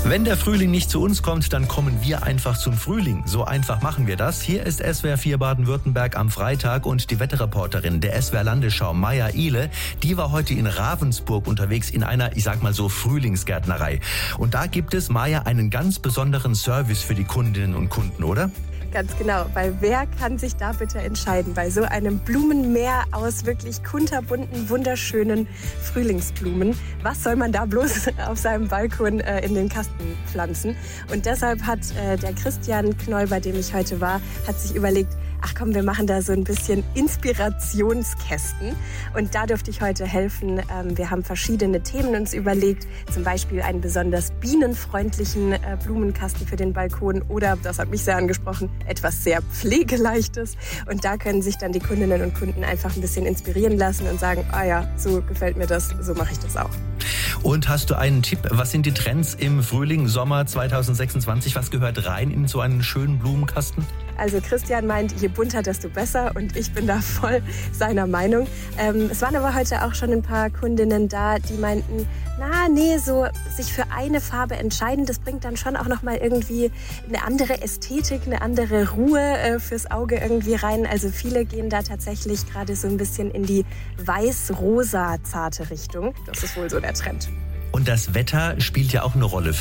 Wenn der Frühling nicht zu uns kommt, dann kommen wir einfach zum Frühling. So einfach machen wir das. Hier ist SWR 4 Baden-Württemberg am Freitag und die Wetterreporterin der SWR Landesschau, Maja Ihle, die war heute in Ravensburg unterwegs in einer, ich sag mal so, Frühlingsgärtnerei. Und da gibt es, Maja, einen ganz besonderen Service für die Kundinnen und Kunden, oder? Ganz genau, weil wer kann sich da bitte entscheiden bei so einem Blumenmeer aus wirklich kunterbunten, wunderschönen Frühlingsblumen? Was soll man da bloß auf seinem Balkon in den Kasten pflanzen? Und deshalb hat der Christian Knoll, bei dem ich heute war, hat sich überlegt, ach komm, wir machen da so ein bisschen Inspirationskästen. Und da durfte ich heute helfen. Wir haben verschiedene Themen uns überlegt. Zum Beispiel einen besonders bienenfreundlichen Blumenkasten für den Balkon. Oder, das hat mich sehr angesprochen, etwas sehr Pflegeleichtes. Und da können sich dann die Kundinnen und Kunden einfach ein bisschen inspirieren lassen und sagen, ah ja, so gefällt mir das, so mache ich das auch. Und hast du einen Tipp? Was sind die Trends im Frühling, Sommer 2026? Was gehört rein in so einen schönen Blumenkasten? Also Christian meint, je bunter, desto besser, und ich bin da voll seiner Meinung. Es waren aber heute auch schon ein paar Kundinnen da, die meinten, so sich für eine Farbe entscheiden, das bringt dann schon auch nochmal irgendwie eine andere Ästhetik, eine andere Ruhe fürs Auge irgendwie rein. Also viele gehen da tatsächlich gerade so ein bisschen in die weiß-rosa zarte Richtung. Das ist wohl so der Trend. Und das Wetter spielt ja auch eine Rolle